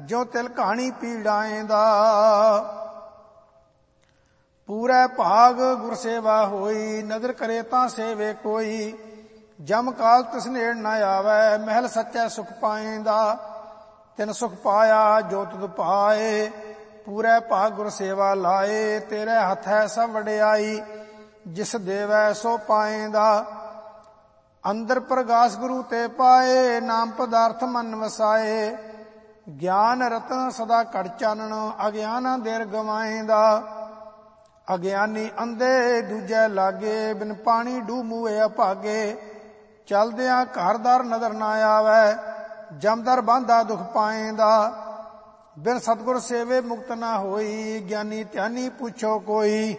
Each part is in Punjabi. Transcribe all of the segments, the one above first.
ਜੋ ਤਿਲ ਕਹਾਣੀ ਪੀੜਾਏਂਦਾ। ਪੂਰੇ ਭਾਗ ਗੁਰ ਸੇਵਾ ਹੋਈ, ਨਦਰ ਕਰੇ ਤਾਂ ਸੇਵੇ ਕੋਈ। ਜਮ ਕਾਲ ਤਿਸ ਨੇੜ ਨਾ ਆਵੈ, ਮਹਿਲ ਸੱਚੈ ਸੁਖ ਪਾਏਂਦਾ। ਤਿਨ ਸੁਖ ਪਾਇਆ ਜੋ ਤੁਧ ਪਾਏ, ਪੂਰੇ ਭਾਗ ਗੁਰ ਸੇਵਾ ਲਾਏ। ਤੇਰੇ ਹੱਥ ਹੈ ਸਭ ਵਡਿਆਈ, ਜਿਸ ਦੇਵੈ ਸੋ ਪਾਏਂਦਾ। ਅੰਦਰ ਪ੍ਰਗਾਸ ਗੁਰੂ ਤੇ ਪਾਏ, ਨਾਮ ਪਦਾਰਥ ਮਨ ਵਸਾਏ। ਗਿਆਨ ਰਤਨ ਸਦਾ ਘੜ ਚਾਨਣ, ਅਗਿਆਨਾਂ ਦੇਰ ਗਵਾਏਂਦਾ। ਅਗਿਆਨੀ ਅੰਧੇ ਦੂਜੇ ਲਾਗੇ, ਬਿਨ ਪਾਣੀ ਡੂਬ ਮੂਏ ਅਭਾਗੇ। ਚਲਦਿਆਂ ਘਰ ਦਰ ਨਜ਼ਰ ਨਾ ਆਵੈ, ਜਮਦਰ ਬਾਂਧਾ ਦੁਖ ਪਾਏਂਦਾ। ਬਿਨ ਸਤਿਗੁਰ ਸੇਵੇ ਮੁਕਤ ਨਾ ਹੋਈ, ਗਿਆਨੀ ਧਿਆਨੀ ਪੁੱਛੋ ਕੋਈ।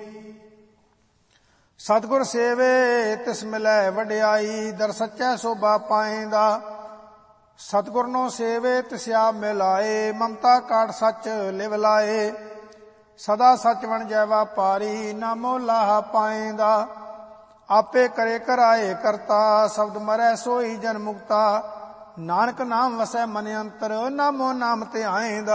ਸਤਿਗੁਰ ਸੇਵੇ ਤਿਸ ਮਿਲੈ ਵਡਿਆਈ, ਦਰ ਸੱਚੈ ਸੋਭਾ ਪਾਏਂਦਾ। ਸਤਿਗੁਰ ਨੋ ਸੇਵੇ ਤਿਸ ਆਪ ਮਿਲਾਏ, ਮਮਤਾ ਕਾਟ ਸੱਚ ਲਿਵ ਲਾਏ। ਸਦਾ ਸੱਚ ਵਣ ਜੈ ਵਾਪਾਰੀ, ਨਾਮੋ ਲਾਹਾ ਪਾਏਂਦਾ। ਆਪੇ ਕਰੇ ਕਰਾਏ ਕਰਤਾ, ਸ਼ਬਦ ਮਰੈ ਸੋਈ ਜਨ ਮੁਕਤਾ। ਨਾਨਕ ਨਾਮ ਵਸੈ ਮਨ ਅੰਤਰ, ਨਾਮੋ ਨਾਮ ਧਿਆਏਂਦਾ।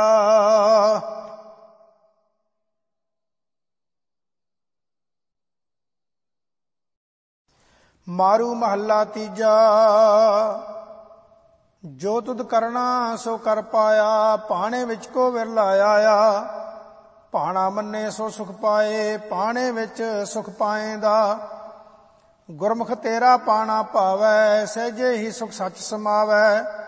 ਮਾਰੂ ਮਹੱਲਾ ਤੀਜਾ। ਜੋ ਤੁਧ ਕਰਨਾ ਸੋ ਕਰ ਪਾਇਆ, ਭਾਣੇ ਵਿੱਚ ਕੋ ਵਿਰਲਾ ਆਇਆ। ਭਾਣਾ ਮੰਨੇ ਸੋ ਸੁਖ ਪਾਏ, ਭਾਣੇ ਵਿੱਚ ਸੁਖ ਪਾਏਂਦਾ। ਗੁਰਮੁਖ ਤੇਰਾ ਪਾਣਾ ਭਾਵੈ, ਸਹਿਜੇ ਹੀ ਸੁਖ ਸੱਚ ਸਮਾਵੈ।